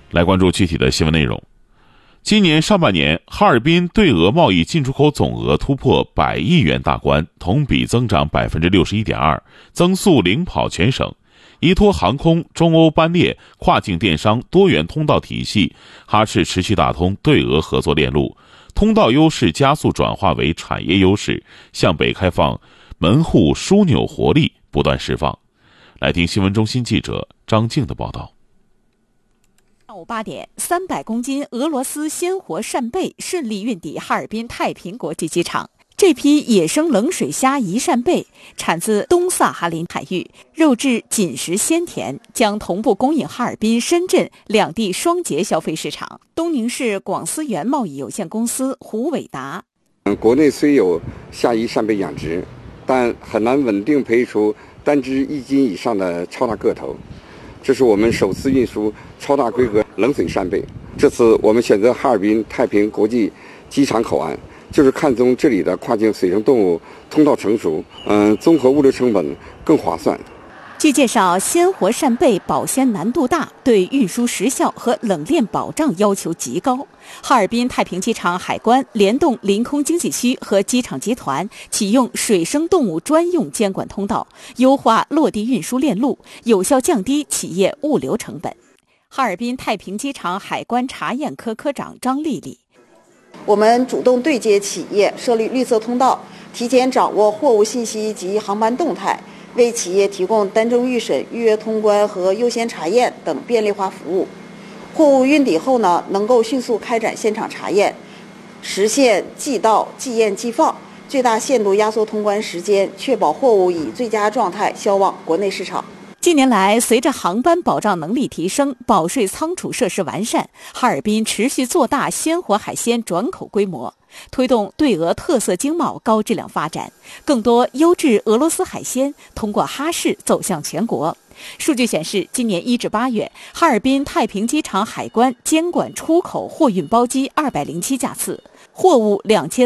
来关注具体的新闻内容。今年上半年，哈尔滨对俄贸易进出口总额突破100亿元大关，同比增长 61.2%， 增速领跑全省。依托航空、中欧班列、跨境电商多元通道体系，哈市持续打通对俄合作链路，通道优势加速转化为产业优势，向北开放门户枢纽活力不断释放。来听新闻中心记者张静的报道。 上午8点，300公斤俄罗斯鲜活扇贝顺利运抵哈尔滨太平国际机场。这批野生冷水虾一扇贝产自东萨哈林海域，肉质紧实鲜甜，将同步供应哈尔滨、深圳两地双节消费市场。东宁市广思源贸易有限公司胡伟达： 国内虽有虾夷扇贝养殖，但很难稳定培育出单只1斤以上的超大个头。这是我们首次运输超大规格冷水扇贝。这次我们选择哈尔滨太平国际机场口岸，就是看中这里的跨境水生动物通道成熟，综合物流成本更划算。 据介绍，鲜活扇贝保鲜难度大，对运输时效和冷链保障要求极高。哈尔滨太平机场海关联动临空经济区和机场集团，启用水生动物专用监管通道，优化落地运输链路，有效降低企业物流成本。哈尔滨太平机场海关查验科科长张丽丽： 我们主动对接企业，设立绿色通道，提前掌握货物信息及航班动态，为企业提供单证预审、预约通关和优先查验等便利化服务。货物运抵后呢，能够迅速开展现场查验，实现即到、即验、即放，最大限度压缩通关时间，确保货物以最佳状态销往国内市场。 近年来，随着航班保障能力提升，保税仓储设施完善，哈尔滨持续做大鲜活海鲜转口规模，推动对俄特色经贸高质量发展，更多优质俄罗斯海鲜通过哈市走向全国。数据显示，今年1至8月，哈尔滨太平机场海关监管出口货运包机207架次，货物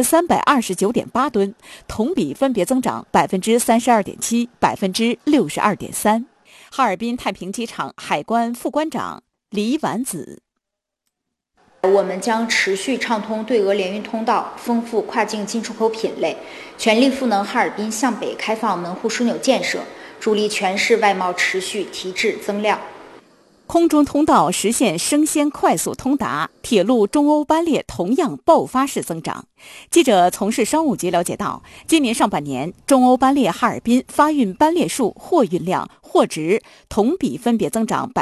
2329.8吨，同比分别增长 32.7%、62.3%。哈尔滨太平机场海关副关长李婉子： 我们将持续畅通对俄联运通道，丰富跨境进出口品类，全力赋能哈尔滨向北开放门户枢纽建设，助力全市外贸持续提质增量。 空中通道实现生鲜快速通达，铁路中欧班列同样爆发式增长。记者从市商务局了解到，今年上半年，中欧班列哈尔滨发运班列数、货运量、货值同比分别增长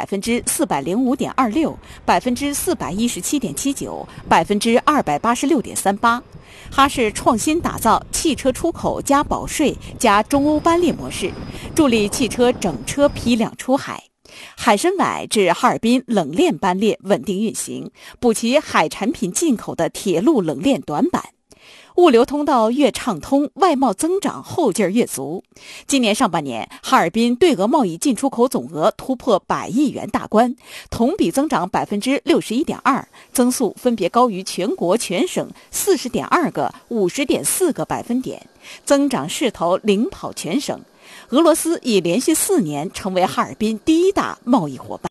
405.26%、417.79%、286.38%。哈市创新打造汽车出口加保税加中欧班列模式，助力汽车整车批量出海。海参崴至哈尔滨冷链班列稳定运行，补齐海产品进口的铁路冷链短板。物流通道越畅通，外贸增长后劲儿越足。今年上半年，哈尔滨对俄贸易进出口总额突破100亿元大关，同比增长 61.2%， 增速分别高于全国全省 40.2个、50.4个百分点，增长势头领跑全省。俄罗斯已连续4年成为哈尔滨第一大贸易伙伴。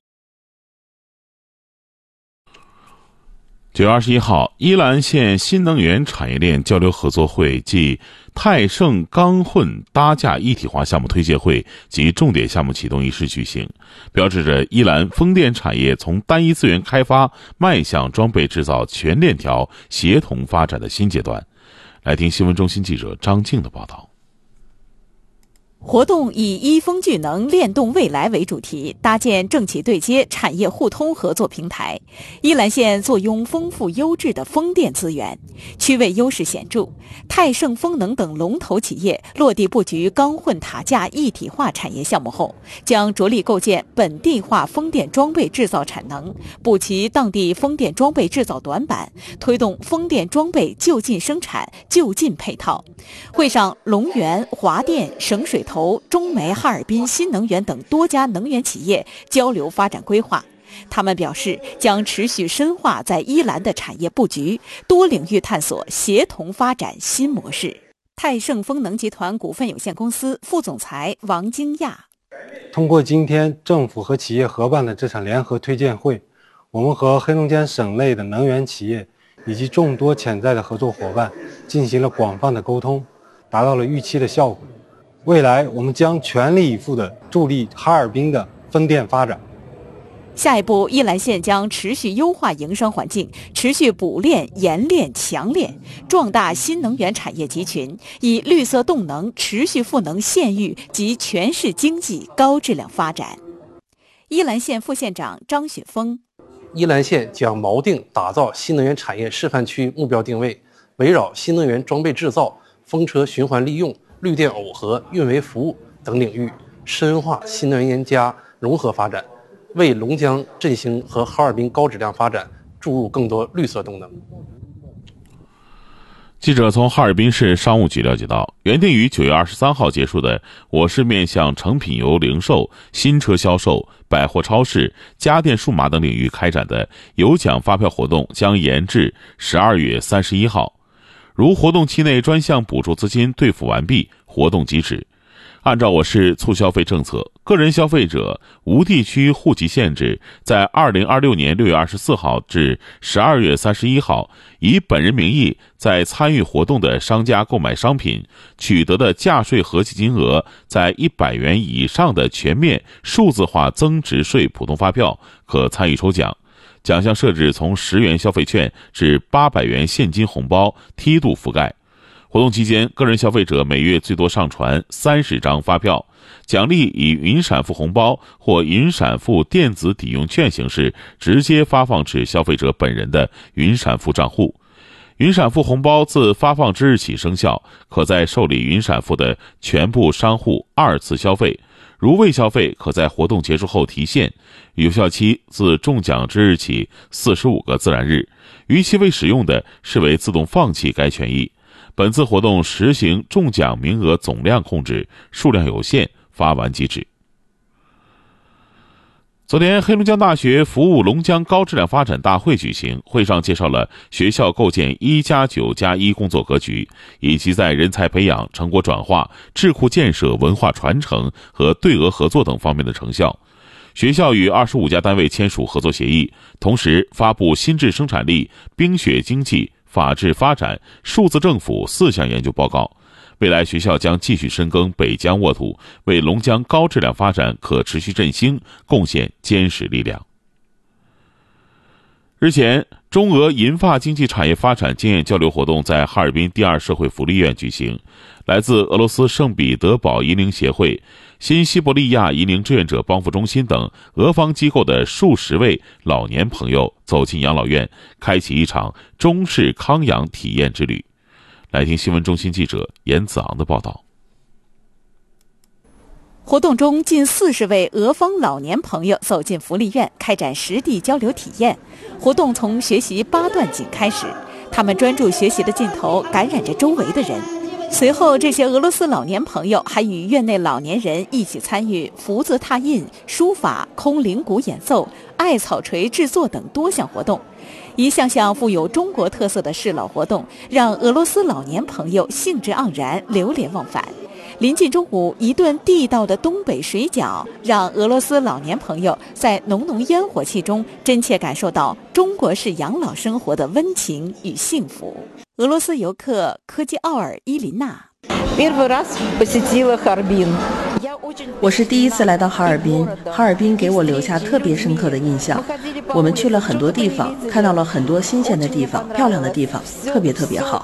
9月21号，伊兰县新能源产业链交流合作会暨泰盛钢混搭架一体化项目推介会及重点项目启动仪式举行，标志着伊兰风电产业从单一资源开发迈向装备制造全链条协同发展的新阶段。来听新闻中心记者张静的报道。 活动以一风聚能链动未来为主题，搭建政企对接、产业互通合作平台。伊兰县坐拥丰富优质的风电资源，区位优势显著。泰盛风能等龙头企业落地布局钢混塔架一体化产业项目后，将着力构建本地化风电装备制造产能，补齐当地风电装备制造短板，推动风电装备就近生产、就近配套。会上，龙源、华电、省水投、中煤、哈尔滨新能源等多家能源企业交流发展规划。他们表示，将持续深化在伊兰的产业布局，多领域探索协同发展新模式。泰盛风能集团股份有限公司副总裁王京亚： 通过今天政府和企业合办的这场联合推荐会， 我们和黑龙江省内的能源企业以及众多潜在的合作伙伴进行了广泛的沟通，达到了预期的效果。未来我们将全力以赴地助力哈尔滨的风电发展。 下一步，依兰县将持续优化营商环境，持续补链、研链、强链，壮大新能源产业集群，以绿色动能持续赋能县域及全市经济高质量发展。依兰县副县长张雪峰： 依兰县将锚定打造新能源产业示范区目标定位，围绕新能源装备制造、风车循环利用、绿电耦合、运维服务等领域，深化新能源加融合发展，为龙江振兴和哈尔滨高质量发展注入更多绿色动能。 记者从哈尔滨市商务局了解到，原定于9月23号结束的我市面向成品油零售、新车销售、百货超市、家电数码等领域开展的有奖发票活动将延至12月31号。如活动期内专项补助资金兑付完毕，活动即止。按照我市促消费政策，个人消费者无地区户籍限制，在2026年6月24号至12月31号，以本人名义在参与活动的商家购买商品取得的价税合计金额在100元以上的全面数字化增值税普通发票，可参与抽奖。奖项设置从10元消费券至800元现金红包，梯度覆盖。活动期间，个人消费者每月最多上传30张发票，奖励以云闪付红包或云闪付电子抵用券形式直接发放至消费者本人的云闪付账户。云闪付红包自发放之日起生效，可在受理云闪付的全部商户2次消费，如未消费，可在活动结束后提现，有效期自中奖之日起45个自然日，逾期未使用的视为自动放弃该权益。本次活动实行中奖名额总量控制，数量有限，发完即止。昨天，黑龙江大学服务龙江高质量发展大会举行，会上介绍了学校构建1+9+1工作格局，以及在人才培养、成果转化、智库建设、文化传承和对俄合作等方面的成效。学校与25家单位签署合作协议，同时发布新质生产力、冰雪经济、法治发展、数字政府4项研究报告。未来学校将继续深耕北疆沃土，为龙江高质量发展可持续振兴贡献坚实力量。日前，中俄银发经济产业发展经验交流活动在哈尔滨第2社会福利院举行。来自俄罗斯圣彼得堡银龄协会、新西伯利亚银龄志愿者帮扶中心等俄方机构的数十位老年朋友走进养老院，开启一场中式康养体验之旅。来听新闻中心记者严子昂的报道。 活动中，近40位俄方老年朋友走进福利院，开展实地交流体验。活动从学习8段锦开始，他们专注学习的劲头感染着周围的人。随后，这些俄罗斯老年朋友还与院内老年人一起参与福字拓印、书法、空灵鼓演奏、艾草锤制作等多项活动。一项项富有中国特色的适老活动，让俄罗斯老年朋友兴致盎然、流连忘返。临近中午，一顿地道的东北水饺，让俄罗斯老年朋友在浓浓烟火气中真切感受到中国式养老生活的温情与幸福。俄罗斯游客科基奥尔伊琳娜： 我是第一次来到哈尔滨，哈尔滨给我留下特别深刻的印象。我们去了很多地方，看到了很多新鲜的地方、漂亮的地方，特别好。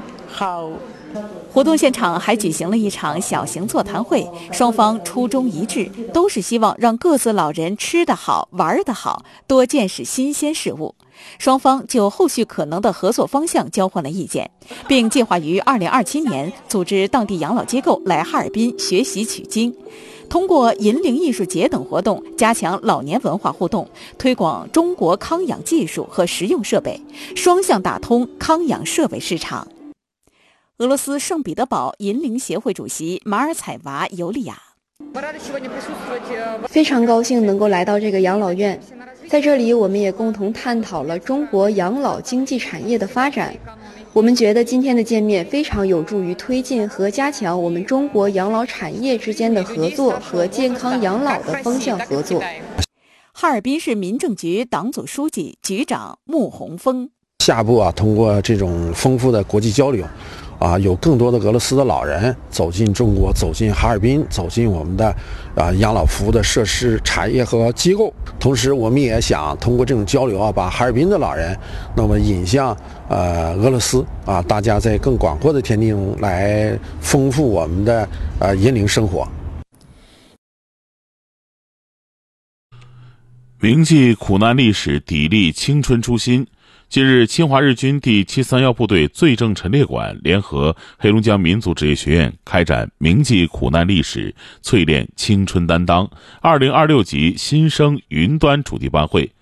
活动现场还举行了一场小型座谈会，双方初衷一致，都是希望让各自老人吃得好、玩得好，多见识新鲜事物。双方就后续可能的合作方向交换了意见，并计划于2027年组织当地养老机构来哈尔滨学习取经，通过银龄艺术节等活动加强老年文化互动，推广中国康养技术和实用设备，双向打通康养设备市场。俄罗斯圣彼得堡银龄协会主席马尔采娃尤利亚： 非常高兴能够来到这个养老院，在这里我们也共同探讨了中国养老经济产业的发展。我们觉得今天的见面非常有助于推进和加强我们中国养老产业之间的合作和健康养老的方向合作。 哈尔滨市民政局党组书记、局长穆宏峰。 下步通过这种丰富的国际交流，有更多的俄罗斯的老人走进中国，走进哈尔滨，走进我们的养老服务的设施、产业和机构。同时，我们也想通过这种交流把哈尔滨的老人那么引向俄罗斯大家在更广阔的天地中来丰富我们的银龄生活。 铭记苦难历史，砥砺青春初心。近日，侵华日军第731部队罪证陈列馆联合黑龙江民族职业学院开展铭记苦难历史，淬炼青春担当2026级新生云端主题班会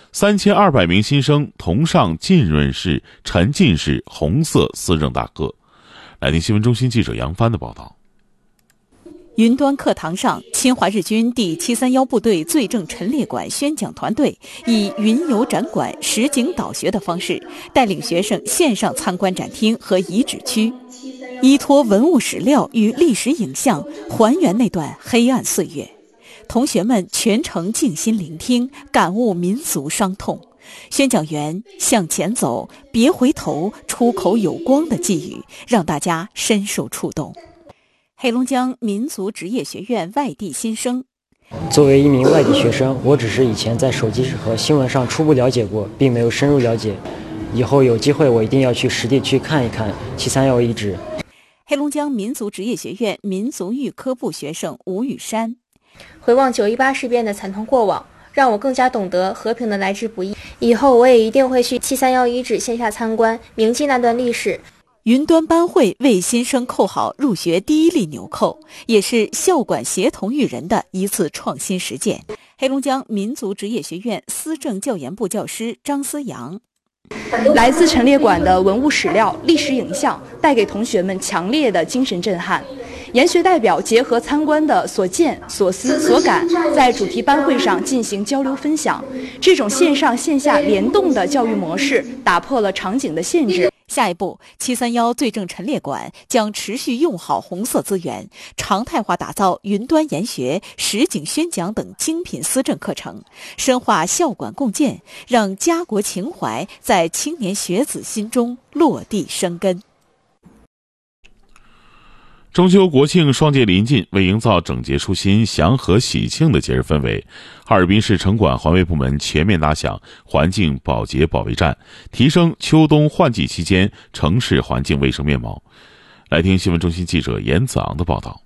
，3200名新生同上浸润式、沉浸式红色思政大课。来听新闻中心记者杨帆的报道。 云端课堂上，侵华日军第731部队罪证陈列馆宣讲团队以云游展馆、实景导学的方式，带领学生线上参观展厅和遗址区，依托文物史料与历史影像，还原那段黑暗岁月。同学们全程静心聆听，感悟民族伤痛。宣讲员向前走，别回头，出口有光的寄语，让大家深受触动。黑龙江民族职业学院外地新生。 作为一名外地学生，我只是以前在手机和新闻上初步了解过，并没有深入了解。以后有机会我一定要去实地去看一看731遗址。 黑龙江民族职业学院民族预科部学生吴雨山。 回望918事变的惨痛过往，让我更加懂得和平的来之不易。以后我也一定会去731遗址线下参观，铭记那段历史。 云端班会为新生扣好入学第一粒纽扣，也是校管协同育人的一次创新实践。黑龙江民族职业学院思政教研部教师张思阳。 来自陈列馆的文物史料、历史影像，带给同学们强烈的精神震撼。研学代表结合参观的所见、所思、所感，在主题班会上进行交流分享。这种线上线下联动的教育模式，打破了场景的限制。 下一步，731罪证陈列馆将持续用好红色资源，常态化打造云端研学、实景宣讲等精品思政课程，深化校管共建，让家国情怀在青年学子心中落地生根。 中秋国庆双节临近，为营造整洁舒心、祥和喜庆的节日氛围，哈尔滨市城管环卫部门全面打响环境保洁保卫战，提升秋冬换季期间城市环境卫生面貌。来听新闻中心记者严子昂的报道。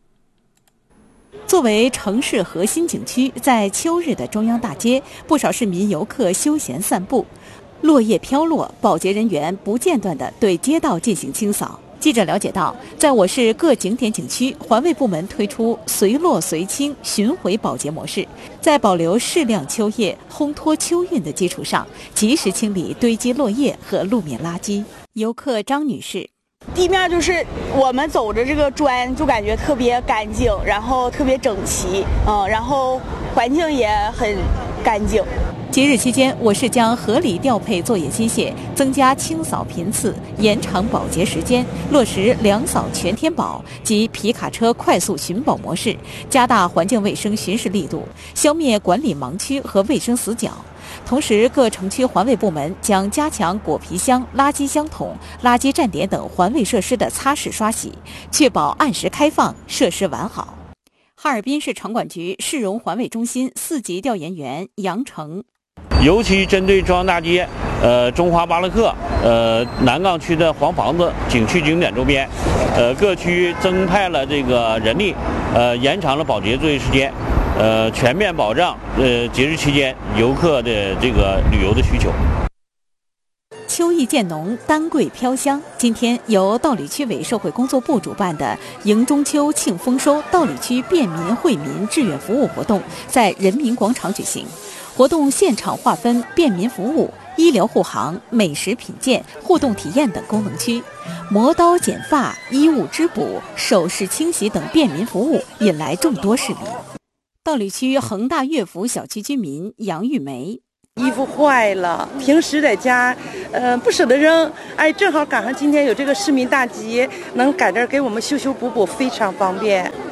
作为城市核心景区，在秋日的中央大街，不少市民游客休闲散步，落叶飘落，保洁人员不间断地对街道进行清扫。记者了解到，在我市各景点景区，环卫部门推出随落随清巡回保洁模式，在保留适量秋叶、烘托秋韵的基础上，及时清理堆积落叶和路面垃圾。游客张女士。 地面就是我们走着这个砖就感觉特别干净，然后特别整齐，然后环境也很干净。 节日期间，我市将合理调配作业机械，增加清扫频次，延长保洁时间，落实2扫全天保及皮卡车快速巡保模式，加大环境卫生巡视力度，消灭管理盲区和卫生死角。同时，各城区环卫部门将加强果皮箱、垃圾箱桶、垃圾站点等环卫设施的擦拭刷洗，确保按时开放，设施完好。哈尔滨市城管局市容环卫中心4级调研员杨成。 尤其针对中央大街、中华巴勒克、南岗区的黄房子景区景点周边，各区增派了这个人力，延长了保洁作业时间，全面保障节日期间游客的这个旅游的需求。 秋意渐浓，丹桂飘香。今天由道里区委社会工作部主办的迎中秋庆丰收道里区便民惠民志愿服务活动在人民广场举行。活动现场划分便民服务、医疗护航、美食品鉴、互动体验等功能区，磨刀剪发、衣物织补、首饰清洗等便民服务引来众多市民。道里区恒大乐府小区居民杨玉梅。 衣服坏了，平时在家，不舍得扔，正好赶上今天有这个市民大集，能赶这儿给我们修修补补，非常方便。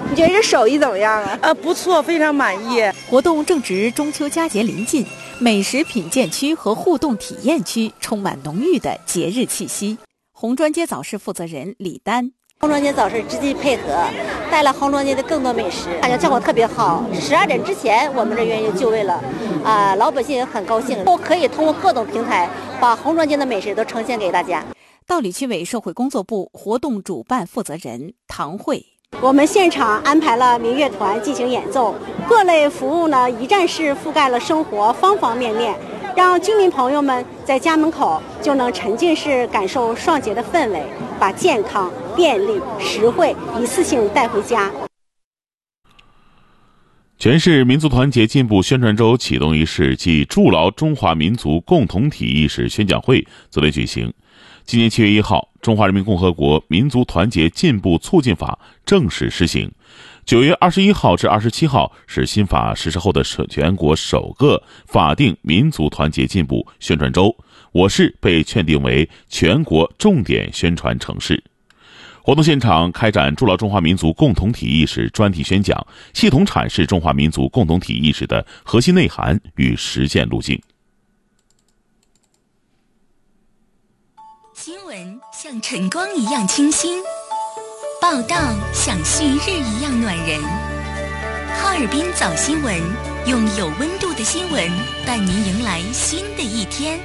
你觉得这手艺怎么样啊？ 不错，非常满意。 活动正值中秋佳节临近，美食品鉴区和互动体验区充满浓郁的节日气息。红砖街早市负责人李丹： 红砖街早市积极配合，带来红砖街的更多美食，感觉效果特别好。12点之前，我们这园就位了，老百姓也很高兴，都可以通过各种平台把红砖街的美食都呈现给大家。 道里区委社会工作部活动主办负责人唐慧： 我们现场安排了民乐团进行演奏，各类服务呢一站式覆盖了生活方方面面，让居民朋友们在家门口就能沉浸式感受双节的氛围，把健康、便利、实惠一次性带回家。 全市民族团结进步宣传周启动仪式暨筑牢中华民族共同体意识宣讲会昨天举行。今年7月1号，中华人民共和国民族团结进步促进法正式施行。9月21号至27号是新法实施后的全国首个法定民族团结进步宣传周，我市被确定为全国重点宣传城市。活动现场开展筑牢中华民族共同体意识专题宣讲，系统阐释中华民族共同体意识的核心内涵与实践路径。 新闻像晨光一样清新，报道像旭日一样暖人。哈尔滨早新闻，用有温度的新闻伴您迎来新的一天。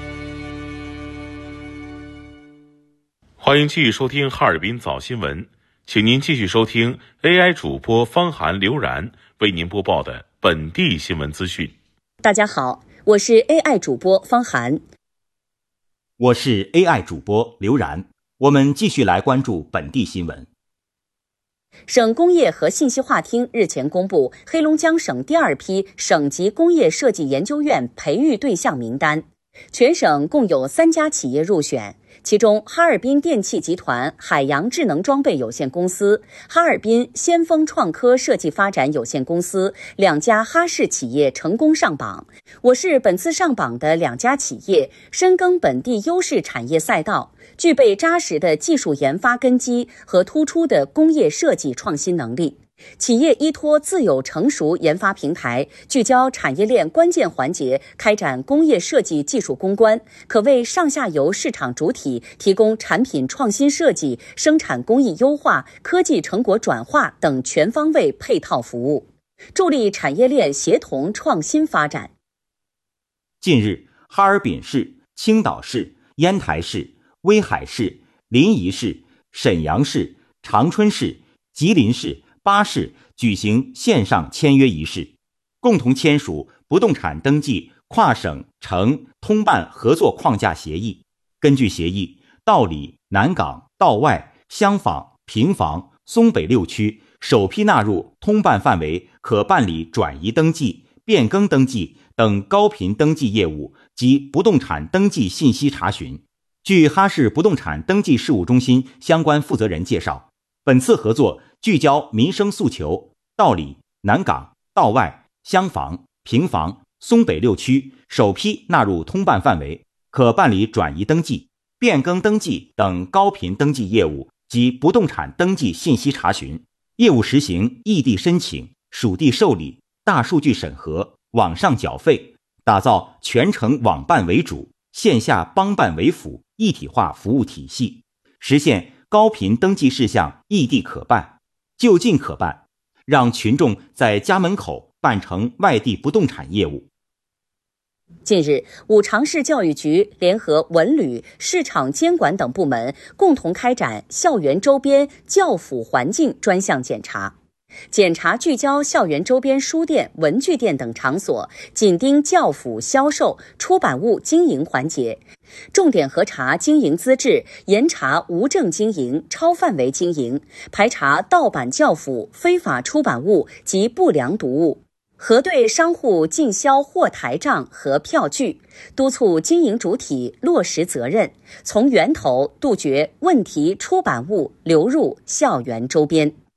欢迎继续收听哈尔滨早新闻，请您继续收听 AI 主播方涵、刘然为您播报的本地新闻资讯。 大家好，我是 AI 主播方涵。 我是 AI 主播刘然，我们继续来关注本地新闻。 省工业和信息化厅日前公布黑龙江省第2批省级工业设计研究院培育对象名单，全省共有3家企业入选，其中哈尔滨电气集团海洋智能装备有限公司、哈尔滨先锋创科设计发展有限公司2家哈市企业成功上榜。我市本次上榜的2家企业深耕本地优势产业赛道，具备扎实的技术研发根基和突出的工业设计创新能力。企业依托自有成熟研发平台，聚焦产业链关键环节，开展工业设计技术攻关，可为上下游市场主体提供产品创新设计、生产工艺优化、科技成果转化等全方位配套服务，助力产业链协同创新发展。 近日，哈尔滨市、青岛市、烟台市、威海市、临沂市、沈阳市、长春市、吉林市8市举行线上签约仪式，共同签署不动产登记跨省城通办合作框架协议。根据协议，道里、南岗、道外、厢坊、平房、松北6区首批纳入通办范围可办理转移登记、变更登记等高频登记业务及不动产登记信息查询。据哈市不动产登记事务中心相关负责人介绍，本次合作聚焦民生诉求，道里、南岗、道外、厢坊、平房、松北6区首批纳入通办范围，可办理转移登记、变更登记等高频登记业务及不动产登记信息查询。业务实行异地申请、属地受理、大数据审核、网上缴费，打造全程网办为主、线下帮办为辅一体化服务体系，实现高频登记事项异地可办、就近可办，让群众在家门口办成外地不动产业务。 近日，五常市教育局联合文旅、市场监管等部门共同开展校园周边教辅环境专项检查。检查聚焦校园周边书店、文具店等场所，紧盯教辅销售、出版物经营环节，重点核查经营资质，严查无证经营、超范围经营，排查盗版教辅、非法出版物及不良读物，核对商户进销货台账和票据，督促经营主体落实责任，从源头杜绝问题出版物流入校园周边。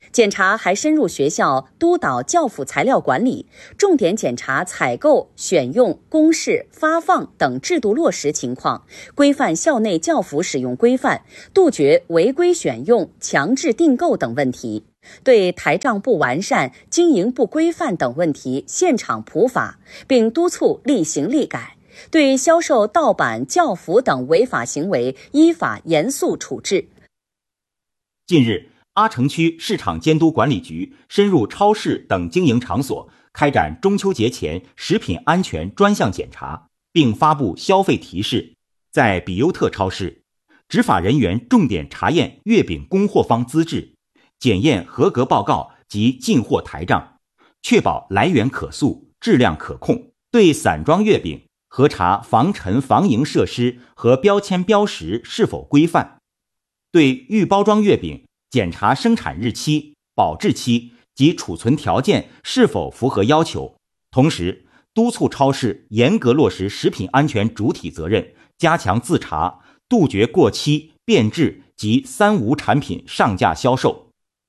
检查还深入学校督导教辅材料管理，重点检查采购、选用、公示、发放等制度落实情况，规范校内教辅使用规范，杜绝违规选用、强制订购等问题。对台账不完善、经营不规范等问题现场普法，并督促立行立改，对销售盗版、教辅等违法行为依法严肃处置。 近日，阿城区市场监督管理局深入超市等经营场所，开展中秋节前食品安全专项检查，并发布消费提示。在比优特超市，执法人员重点查验月饼供货方资质，检验合格报告及进货台账，确保来源可溯、质量可控。对散装月饼核查防尘防蝇设施和标签标识是否规范。对预包装月饼检查生产日期、保质期及储存条件是否符合要求，同时督促超市严格落实食品安全主体责任，加强自查，杜绝过期、变质及三无产品上架销售。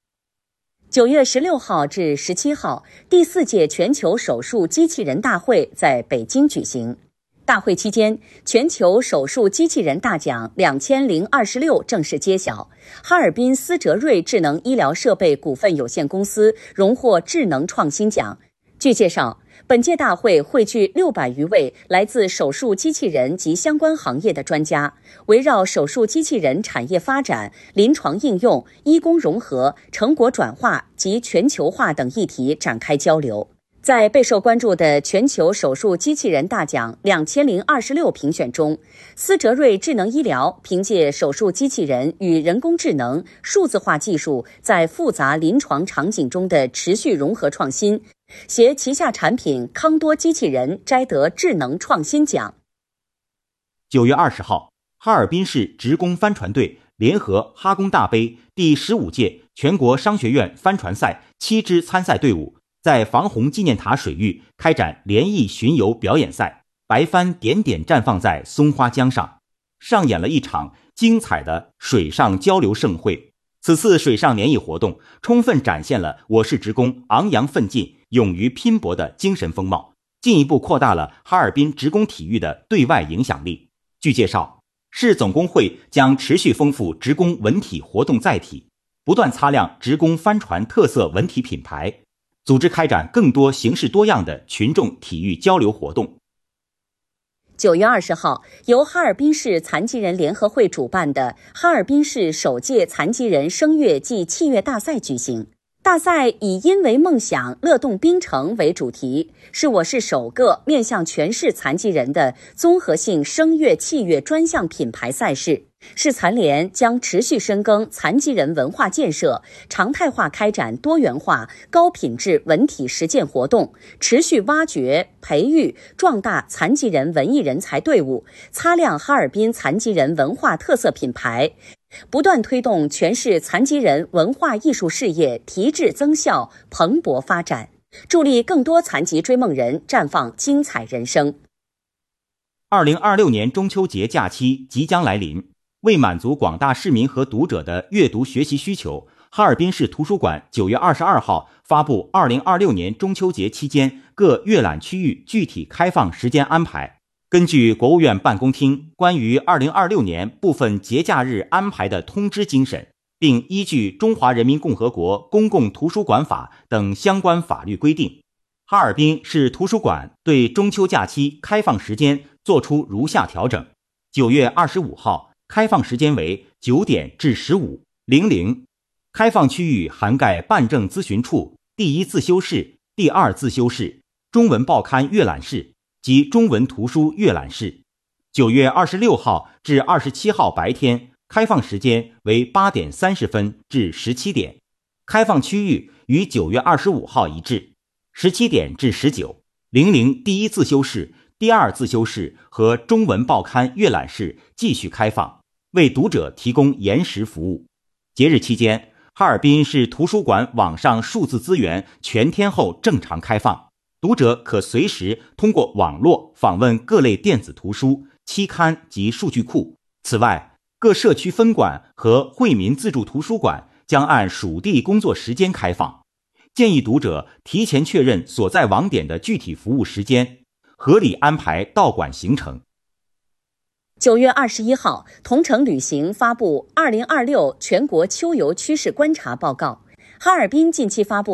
9月16号至17号，第4届全球手术机器人大会在北京举行。大会期间，全球手术机器人大奖2026正式揭晓，哈尔滨思哲瑞智能医疗设备股份有限公司荣获智能创新奖。据介绍，本届大会汇聚600余位来自手术机器人及相关行业的专家，围绕手术机器人产业发展、临床应用、医工融合、成果转化及全球化等议题展开交流。在备受关注的全球手术机器人大奖2026评选中，思哲瑞智能医疗凭借手术机器人与人工智能、数字化技术在复杂临床场景中的持续融合创新，携旗下产品康多机器人摘得智能创新奖。 9月20号，哈尔滨市职工帆船队联合哈工大杯第15届全国商学院帆船赛7支参赛队伍在防洪纪念塔水域开展联谊巡游表演赛，白帆点点绽放在松花江上，上演了一场精彩的水上交流盛会。此次水上联谊活动充分展现了我市职工昂扬奋进、勇于拼搏的精神风貌，进一步扩大了哈尔滨职工体育的对外影响力。据介绍，市总工会将持续丰富职工文体活动载体，不断擦亮职工帆船特色文体品牌，组织开展更多形式多样的群众体育交流活动。 9月20号，由哈尔滨市残疾人联合会主办的哈尔滨市首届残疾人声乐暨器乐大赛举行。大赛以因为梦想乐动冰城为主题，是我市首个面向全市残疾人的综合性声乐器乐专项品牌赛事。市残联将持续深耕残疾人文化建设，常态化开展多元化、高品质文体实践活动，持续挖掘、培育、壮大残疾人文艺人才队伍，擦亮哈尔滨残疾人文化特色品牌，不断推动全市残疾人文化艺术事业提质增效、蓬勃发展，助力更多残疾追梦人绽放精彩人生。 2026年中秋节假期即将来临，为满足广大市民和读者的阅读学习需求，哈尔滨市图书馆9月22号发布2026年中秋节期间各阅览区域具体开放时间安排。根据国务院办公厅关于2026年部分节假日安排的通知精神，并依据《中华人民共和国公共图书馆法》等相关法律规定，哈尔滨市图书馆对中秋假期开放时间作出如下调整：9月25号开放时间为9点至15:00，开放区域涵盖办证咨询处、第一自修室、第二自修室、中文报刊阅览室及中文图书阅览室。9月26号至27号白天开放时间为8点30分至17点，开放区域与9月25号一致，17点至19:00第一自修室、第二自修室和中文报刊阅览室继续开放，为读者提供延时服务。节日期间，哈尔滨市图书馆网上数字资源全天候正常开放，读者可随时通过网络访问各类电子图书、期刊及数据库。此外，各社区分馆和惠民自助图书馆将按属地工作时间开放，建议读者提前确认所在网点的具体服务时间，合理安排到馆行程。 9月21号，同程旅行发布2026全国秋游趋势观察报告。哈尔滨近期发布